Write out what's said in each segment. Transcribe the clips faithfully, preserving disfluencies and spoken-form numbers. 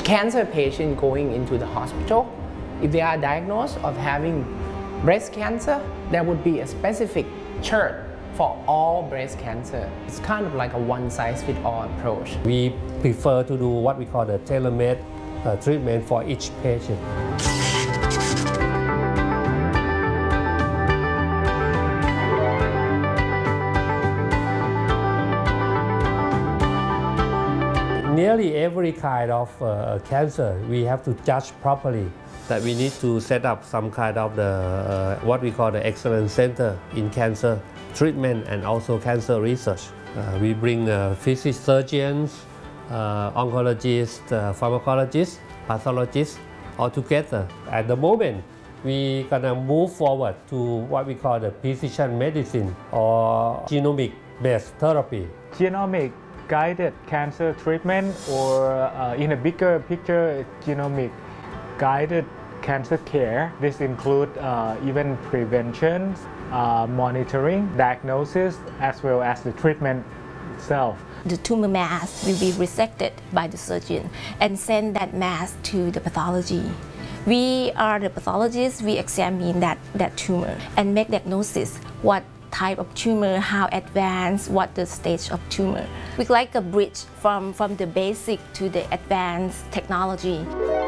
Cancer patient going into the hospital, if they are diagnosed of having breast cancer, there would be a specific chart for all breast cancer. It's kind of like a one-size-fits-all approach. We prefer to do what we call the tailor-made uh, treatment for each patient. Nearly every kind of uh, cancer we have to judge properly. That we need to set up some kind of the uh, what we call the excellence center in cancer treatment and also cancer research. Uh, we bring uh, physicians, surgeons, uh, oncologists, uh, pharmacologists, pathologists all together. At the moment, we gonna move forward to what we call the precision medicine or genomic-based therapy. Genomic guided cancer treatment, or uh, in a bigger picture, genomic guided cancer care. This includes uh, even prevention, uh, monitoring, diagnosis, as well as the treatment itself. The tumor mass will be resected by the surgeon and send that mass to the pathology. We are the pathologists, we examine that, that tumor and make diagnosis what type of tumor, how advanced, what the stage of tumor. We like a bridge from, from the basic to the advanced technology.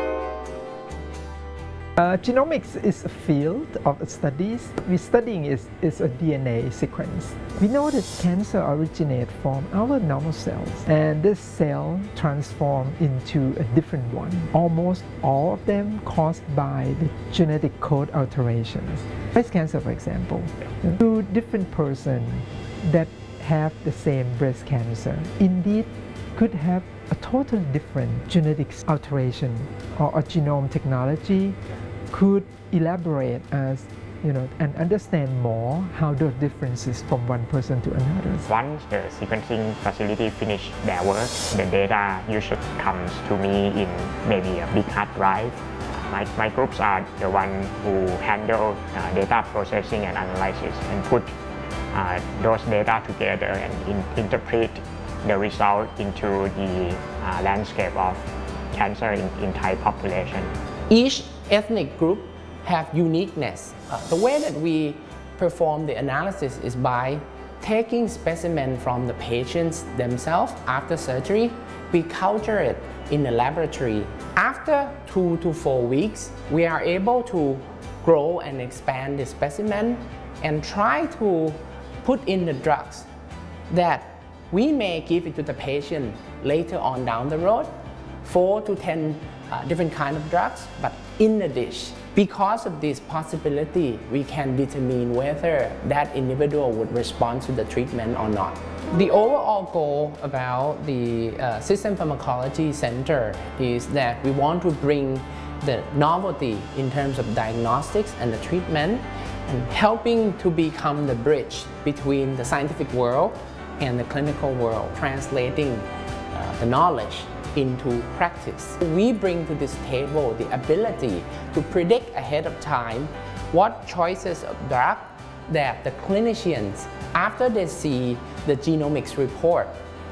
Uh, genomics is a field of studies. We're studying is, is a D N A sequence. We know that cancer originates from our normal cells, and this cell transforms into a different one. Almost all of them caused by the genetic code alterations. Breast cancer, for example, two different persons that have the same breast cancer indeed could have a totally different genetics alteration, or a genome technology could elaborate as you know and understand more how those differences from one person to another. Once the sequencing facility finish their work, the data usually comes to me in maybe a big hard drive. My, my groups are the one who handle uh, data processing and analysis and put uh, those data together and in, interpret the result into the uh, landscape of cancer in, in Thai population. Each ethnic group have uniqueness. Uh, the way that we perform the analysis is by taking specimen from the patients themselves after surgery. We culture it in the laboratory. After two to four weeks, we are able to grow and expand the specimen and try to put in the drugs that we may give it to the patient later on down the road, four to ten uh, different kind of drugs, but in the dish. Because of this possibility, we can determine whether that individual would respond to the treatment or not. The overall goal about the uh, System Pharmacology Center is that we want to bring the novelty in terms of diagnostics and the treatment, and helping to become the bridge between the scientific world and the clinical world, translating uh, the knowledge into practice. We bring to this table the ability to predict ahead of time what choices of drug that the clinicians, after they see the genomics report,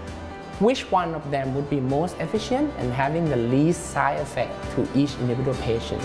which one of them would be most efficient and having the least side effect to each individual patient.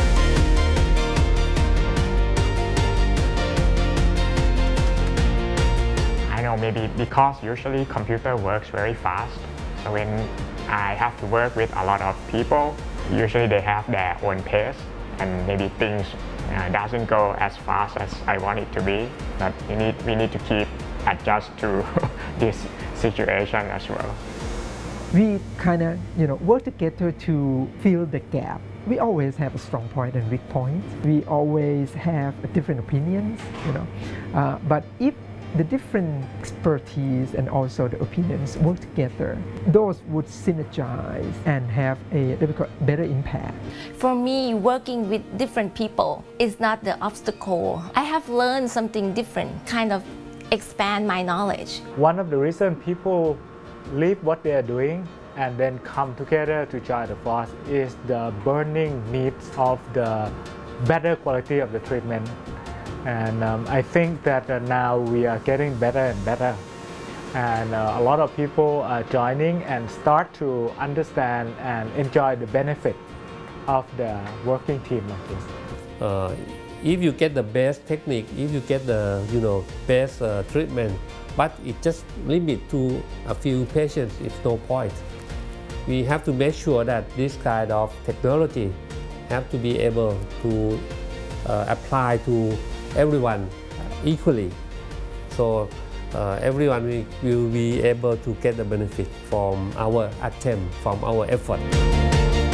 I know maybe because usually computer works very fast, so when I have to work with a lot of people, usually they have their own pace and maybe things uh, doesn't go as fast as I want it to be, but we need, we need to keep adjust to this situation as well. We kind of you know work together to fill the gap. We always have a strong point and weak point. We always have different opinions, you know, uh, but if the different expertise and also the opinions work together, those would synergize and have a better impact. For me, working with different people is not the obstacle. I have learned something different, kind of expand my knowledge. One of the reasons people leave what they are doing and then come together to join the force is the burning needs of the better quality of the treatment. And um, I think that uh, now we are getting better and better. and uh, a lot of people are joining and start to understand and enjoy the benefit of the working team like this. Uh, if you get the best technique, if you get the you know best uh, treatment, but it just limit to a few patients, it's no point. We have to make sure that this kind of technology have to be able to uh, apply to everyone equally. So uh, everyone will, will be able to get the benefit from our attempt, from our effort.